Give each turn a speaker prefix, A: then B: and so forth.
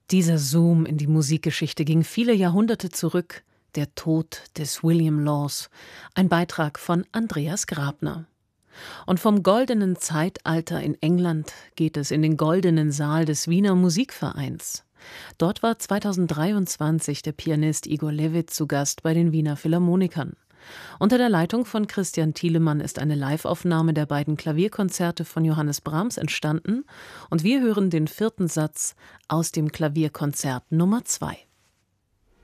A: Dieser Zoom in die Musikgeschichte ging viele Jahrhunderte zurück. Der Tod des William Laws. Ein Beitrag von Andreas Grabner. Und vom goldenen Zeitalter in England geht es in den goldenen Saal des Wiener Musikvereins. Dort war 2023 der Pianist Igor Levit zu Gast bei den Wiener Philharmonikern. Unter der Leitung von Christian Thielemann ist eine Liveaufnahme der beiden Klavierkonzerte von Johannes Brahms entstanden und wir hören den 4. Satz aus dem Klavierkonzert Nummer 2.